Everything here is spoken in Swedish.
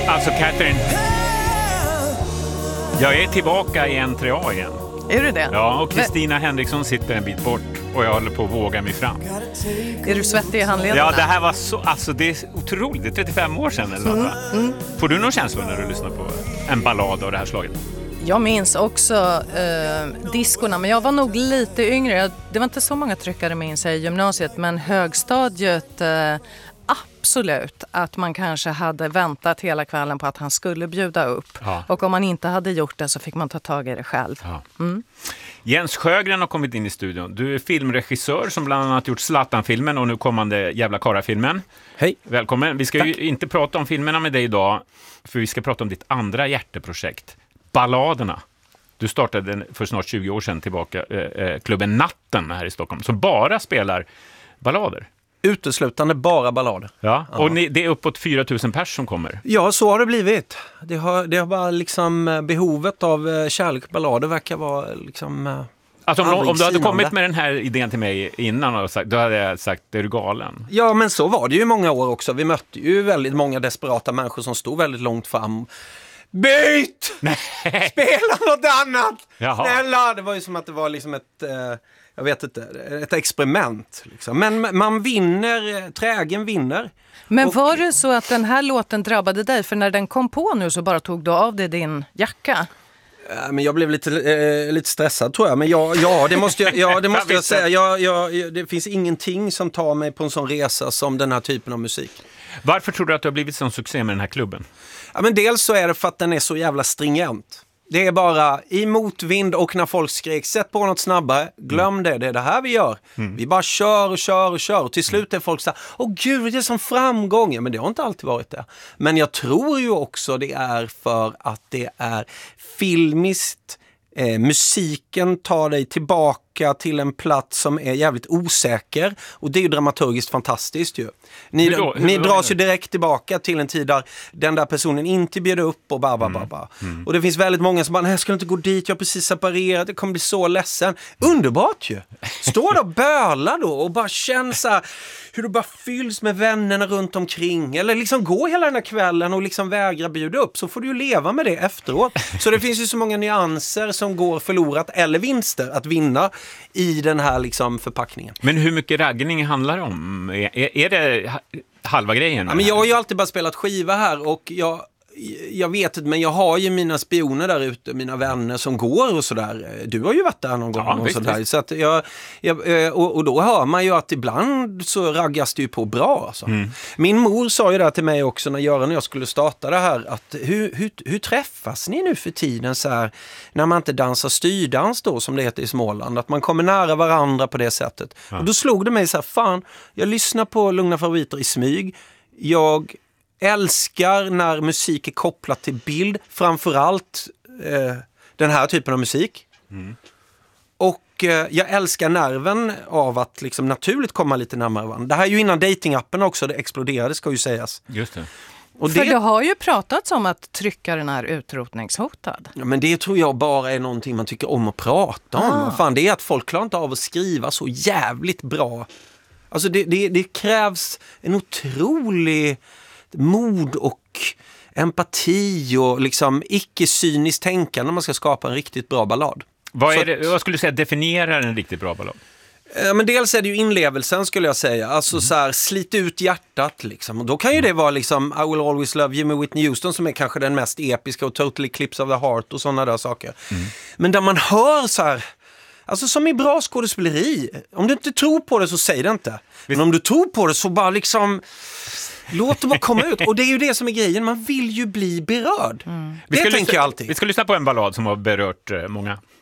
Alltså Catherine, jag är tillbaka i N3A igen. Är du det? Ja, och Kristina Henriksson sitter en bit bort och jag håller på att våga mig fram. Är du svettig i handlederna? Ja, det här var så, alltså det är otroligt, det är 35 år sedan eller något, va? Får du någon känsla när du lyssnar på en ballad av det här slaget? Jag minns också diskorna, men jag var nog lite yngre. Det var inte så många tryckare minns jag i gymnasiet, men högstadiet absolut att man kanske hade väntat hela kvällen på att han skulle bjuda upp. Ja. Och om man inte hade gjort det så fick man ta tag i det själv. Ja. Jens Sjögren har kommit in i studion. Du är filmregissör som bland annat gjort Zlatan-filmen och nu kommande Jävla Kara-filmen. Hej. Välkommen. Vi ska ju inte prata om filmerna med dig idag, för vi ska prata om ditt andra hjärteprojekt, balladerna. Du startade för snart 20 år sedan tillbaka klubben Natten här i Stockholm som bara spelar ballader. Uteslutande bara ballader. Ja. Och det är uppåt 4 000 pers som kommer. Ja, så har det blivit. Det har bara liksom behovet av kärlek och ballader verkar vara liksom... Alltså om du hade kommit med den här idén till mig innan och sagt, då hade jag sagt, är du galen? Ja, men så var det ju många år också. Vi mötte ju väldigt många desperata människor som stod väldigt långt fram. Byt! Spela något annat! Jaha. Snälla! Det var ju som att det var liksom jag vet inte, ett experiment. Liksom. Men man vinner, trägen vinner. Men var det så att den här låten drabbade dig? För när den kom på nu så bara tog du av dig din jacka. Men jag blev lite stressad tror jag. Men det måste jag säga. Det finns ingenting som tar mig på en sån resa som den här typen av musik. Varför tror du att du har blivit sån succé med den här klubben? Ja, men dels så är det för att den är så jävla stringent. Det är bara i motvind och när folk skrek, sätt på något snabbare, glöm det är det här vi gör. Vi bara kör och till slut är folk så här, åh gud, det är som framgång. Ja, men det har inte alltid varit det. Men jag tror ju också det är för att det är filmiskt, musiken tar dig tillbaka till en plats som är jävligt osäker och det är ju dramaturgiskt fantastiskt ju. Ni dras ju direkt tillbaka till en tid där den där personen inte bjöd upp och bara. Och det finns väldigt många som bara, nej jag ska inte gå dit, jag har precis separerat, det kommer bli så ledsen. Underbart ju! Stå där och böla då och bara känna så här, hur du bara fylls med vännerna runt omkring eller liksom gå hela den här kvällen och liksom vägra bjuda upp, så får du ju leva med det efteråt. Så det finns ju så många nyanser som går förlorat eller vinster att vinna i den här liksom förpackningen. Men hur mycket raggning handlar det om? Är det halva grejen? Ja, men jag har ju alltid bara spelat skiva här och jag vet inte, men jag har ju mina spioner där ute, mina vänner som går och sådär. Du har ju varit där någon gång och sådär. Så att och då hör man ju att ibland så raggas det ju på bra alltså. Min mor sa ju det till mig också när Göran och jag skulle starta det här, att hur träffas ni nu för tiden så här, när man inte dansar styrdans då som det heter i Småland, att man kommer nära varandra på det sättet. Och då slog det mig så här, fan, jag lyssnar på Lugna favoriter i smyg. Jag älskar när musik är kopplat till bild, framförallt den här typen av musik. Och jag älskar nerven av att liksom naturligt komma lite närmare varandra. Det här är ju innan datingappen också, det exploderade ska ju sägas. Just det. Och För det har ju pratats om att tryckaren är utrotningshotad. Ja, men det tror jag bara är någonting man tycker om att prata om. Fan, det är att folk klarar inte av att skriva så jävligt bra. Alltså det krävs en otrolig mod och empati och liksom icke-cyniskt tänkande när man ska skapa en riktigt bra ballad. Vad skulle du säga definierar en riktigt bra ballad? Men dels är det ju inlevelsen skulle jag säga. Alltså så här, slit ut hjärtat liksom. Och då kan ju det vara liksom I Will Always Love You med Whitney Houston som är kanske den mest episka och Totally Eclipse of the Heart och sådana där saker. Men där man hör så här, alltså som i bra skådespeleri. Om du inte tror på det så säg det inte. Men om du tror på det så bara liksom låt det bara komma ut. Och det är ju det som är grejen. Man vill ju bli berörd. Det tänker jag alltid. Vi ska lyssna på en ballad som har berört många.